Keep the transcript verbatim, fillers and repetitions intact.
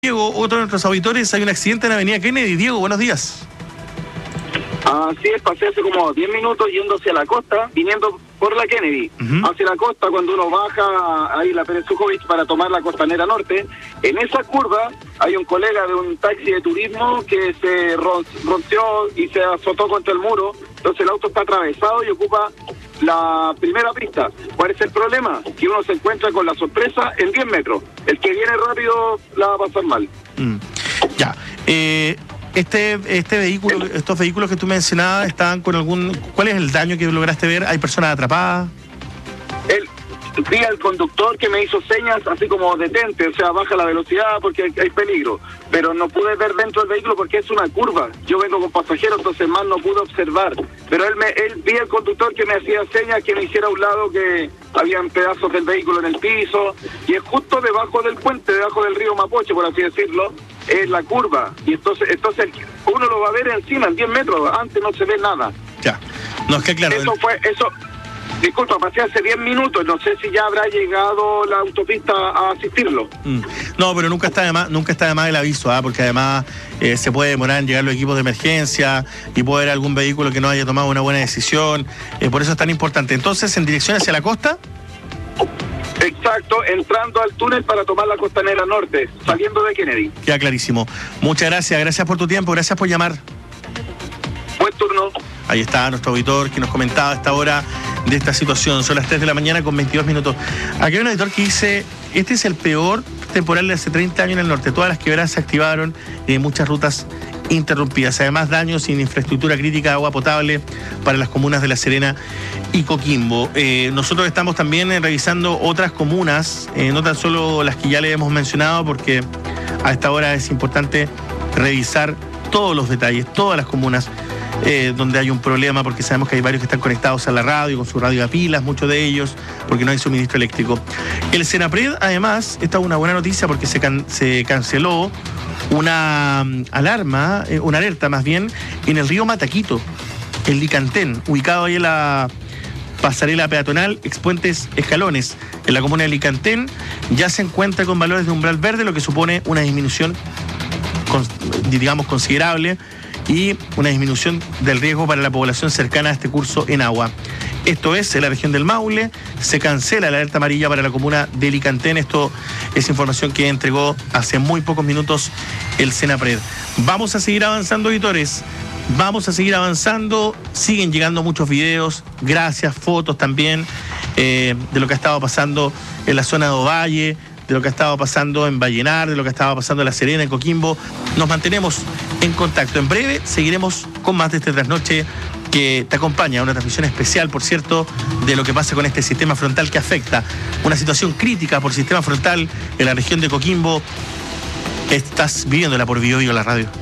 Diego, otro de nuestros auditores, hay un accidente en la avenida Kennedy. Diego, buenos días. Así es, pasé hace como diez minutos yendo hacia la costa, viniendo por la Kennedy. Uh-huh. Hacia la costa, cuando uno baja ahí la Pérez Sujovic para tomar la Costanera Norte, en esa curva hay un colega de un taxi de turismo que se rompió y se azotó contra el muro. Entonces el auto está atravesado y ocupa la primera pista. ¿Cuál es el problema? Que uno se encuentra con la sorpresa en diez metros. El que viene rápido la va a pasar mal. Mm. Ya. Eh, este este vehículo, el, estos vehículos que tú mencionabas, ¿estaban con algún... ¿Cuál es el daño que lograste ver? ¿Hay personas atrapadas? El, vi al conductor que me hizo señas así como detente, o sea, baja la velocidad porque hay, hay peligro. Pero no pude ver dentro del vehículo porque es una curva. Yo vengo con pasajeros, entonces más no pude observar. Pero él me él vi al conductor que me hacía señas que me hiciera a un lado, que habían pedazos del vehículo en el piso. Y es justo debajo del puente, debajo del río Mapocho, por así decirlo, es la curva. Y entonces entonces uno lo va a ver encima, en diez metros. Antes no se ve nada. Ya. No, es que claro. Eso fue... eso Disculpa, pasé hace diez minutos, no sé si ya habrá llegado la autopista a asistirlo. Mm. No, pero nunca está de más, nunca está de más el aviso, ¿eh? Porque además eh, se puede demorar en llegar los equipos de emergencia y puede haber algún vehículo que no haya tomado una buena decisión, eh, por eso es tan importante. Entonces, en dirección hacia la costa. Exacto, entrando al túnel para tomar la Costanera Norte, saliendo de Kennedy. Queda clarísimo. Muchas gracias, gracias por tu tiempo, gracias por llamar. Buen turno. Ahí está nuestro auditor que nos comentaba a esta hora de esta situación. Son las tres de la mañana con veintidós minutos. Aquí hay un auditor que dice: este es el peor temporal de hace treinta años en el norte. Todas las quebradas se activaron y hay muchas rutas interrumpidas. Además, daños sin infraestructura crítica de agua potable para las comunas de La Serena y Coquimbo. Eh, nosotros estamos también eh, revisando otras comunas, eh, no tan solo las que ya le hemos mencionado, porque a esta hora es importante revisar todos los detalles, todas las comunas Eh, donde hay un problema, porque sabemos que hay varios que están conectados a la radio, con su radio a pilas, muchos de ellos, porque no hay suministro eléctrico. El Senapred, además, esta es una buena noticia porque se, can se canceló una um, alarma, eh, una alerta más bien, en el río Mataquito, el Licantén, ubicado ahí en la pasarela peatonal Expuentes Escalones, en la comuna de Licantén. Ya se encuentra con valores de umbral verde, lo que supone una disminución, con, digamos, considerable, y una disminución del riesgo para la población cercana a este curso en agua. Esto es en la región del Maule. Se cancela la alerta amarilla para la comuna de Licantén. Esto es información que entregó hace muy pocos minutos el Senapred. Vamos a seguir avanzando, auditores. Vamos a seguir avanzando. Siguen llegando muchos videos, gracias, fotos también, eh, de lo que ha estado pasando en la zona de Ovalle, de lo que ha estado pasando en Vallenar, de lo que ha estado pasando en La Serena, en Coquimbo. Nos mantenemos en contacto. En breve seguiremos con más de este trasnoche que te acompaña, una transmisión especial, por cierto, de lo que pasa con este sistema frontal que afecta. Una situación crítica por sistema frontal en la región de Coquimbo. Estás viviéndola por Bio Bio, la radio.